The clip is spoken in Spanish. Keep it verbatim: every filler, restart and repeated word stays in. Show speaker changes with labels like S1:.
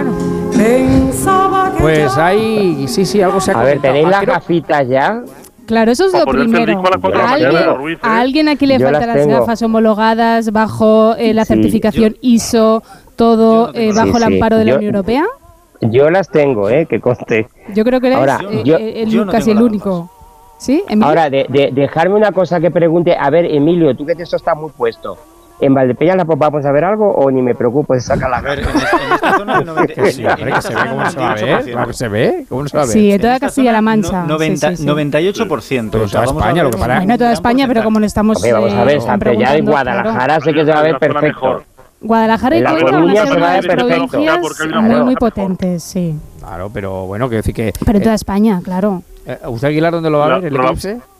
S1: Bueno. Pues ahí, sí, sí, algo se ha
S2: A ver, ¿tenéis las
S1: Creo-
S2: gafitas ya?
S3: Claro, eso es
S4: Para
S3: lo
S4: ponerte el
S3: primero.
S4: disco a las cuatro de la
S3: A
S4: mañana,
S3: alguien,
S4: Ruiz, ¿eh?
S3: a alguien aquí le
S2: Yo
S3: faltan
S2: las
S3: las
S2: tengo.
S3: gafas homologadas bajo eh, la
S2: Sí.
S3: certificación I S O, todo eh, bajo
S2: Sí,
S3: el
S2: sí.
S3: amparo de la
S2: Yo-
S3: Unión Europea.
S2: Yo las tengo, ¿eh? Que conste.
S3: Yo creo que eres
S2: Ahora,
S3: eh,
S2: yo-
S3: eh, el,
S5: yo no
S3: casi
S5: tengo
S3: el
S5: las
S3: único. ¿Sí, Emilio?
S2: Ahora, de, de- dejarme una cosa que pregunte. A ver, Emilio, tú que eso está muy puesto. ¿En Valdepeñas la vamos a ver algo o ni me preocupo, saca la
S5: A ver, en, es- en esta zona el noventa
S1: Que sí,
S5: en
S1: hombre, que
S5: esta
S1: se ve
S5: zona
S1: cómo se va a
S5: noventa y ocho por
S1: ver.
S5: ciento.
S1: Claro que se ve. ¿Cómo no se va a ver?
S3: Sí, en
S5: En
S3: toda
S5: esta
S3: Castilla-La
S5: zona,
S3: Mancha.
S5: no- noventa,
S3: Sí, sí, sí.
S5: noventa y ocho por ciento.
S1: Pero
S5: O sea,
S1: toda
S5: vamos a
S1: España,
S5: ver
S1: lo que
S5: un-
S1: para-
S3: Bueno, toda
S5: un
S3: España, pero como no estamos.
S2: Hombre, vamos a
S3: eh,
S2: ver,
S3: están
S2: Santellana y
S3: preguntando,
S2: Guadalajara
S3: claro.
S2: sé que se va a ver
S4: La zona
S2: perfecto.
S4: mejor.
S3: Guadalajara y
S2: En la
S3: Cuenca van a
S2: Coruña
S3: ser
S2: se va a
S3: unas
S2: ver perfecto.
S3: provincias
S4: Porque hay una
S3: muy, muy
S4: zona mejor.
S3: potentes, sí.
S1: Claro, pero bueno, quiero decir que...
S3: Pero en
S1: eh,
S3: toda España, claro.
S1: eh, ¿Usted, Aguilar, dónde lo va a
S4: La-
S1: ver, el
S4: pero la-
S1: eclipse?